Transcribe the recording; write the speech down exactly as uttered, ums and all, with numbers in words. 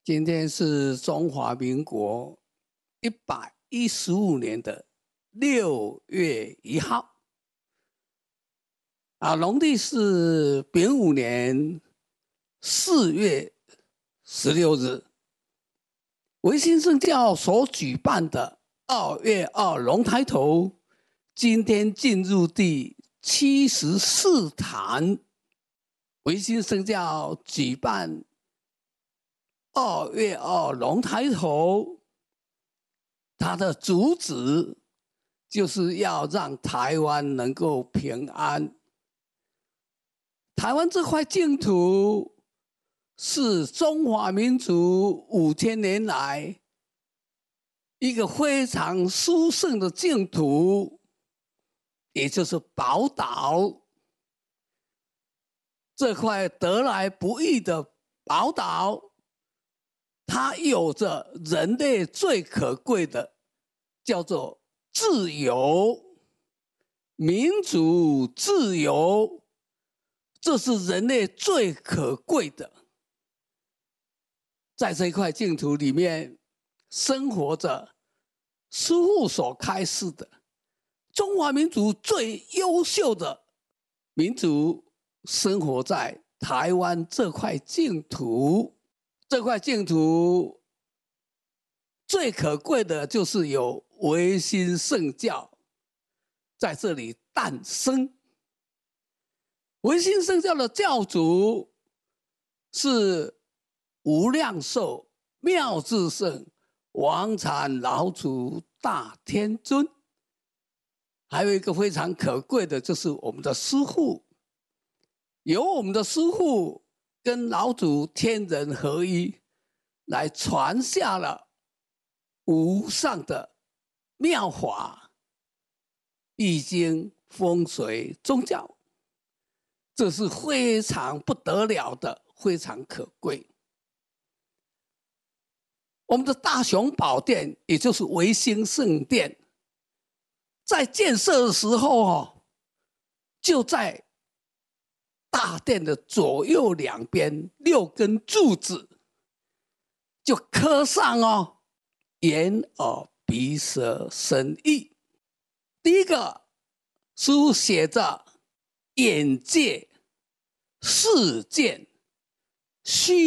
今天是中华民国一百一十五年的六月一号，啊，农历是丙午年四月十六日。维新圣教所举办的二月二龙抬头，今天进入第七十四坛。维新圣教举办二月二龙抬头，它的主旨就是要让台湾能够平安。台湾这块净土是中华民族五千年来一个非常殊胜的净土，也就是宝岛。这块得来不易的宝岛，它有着人类最可贵的，叫做自由、民主、自由，这是人类最可贵的。在这一块净土里面，生活着师父所开示的中华民族最优秀的民族，生活在台湾这块净土。这块净土最可贵的就是有维新圣教在这里诞生。维新圣教的教主是无量寿妙智圣王禅老祖大天尊，还有一个非常可贵的就是我们的师父，由我们的师父跟老祖天人合一，来传下了无上的妙法、易经、风水、宗教，这是非常不得了的，非常可贵。我们的大雄宝殿，也就是维新圣殿，在建设的时候哦，就在大殿的左右两边六根柱子，就刻上哦眼耳鼻舌身意。第一个书写着眼界、世见、虚